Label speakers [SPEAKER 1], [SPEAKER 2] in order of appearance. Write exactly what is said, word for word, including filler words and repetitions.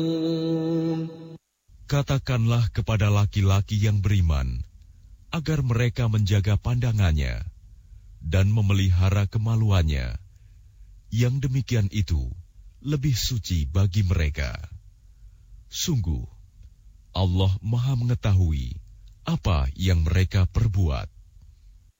[SPEAKER 1] Katakanlah kepada laki-laki yang beriman agar mereka menjaga pandangannya dan memelihara kemaluannya. Yang demikian itu lebih suci bagi mereka. Sungguh, Allah Maha Mengetahui apa yang mereka perbuat.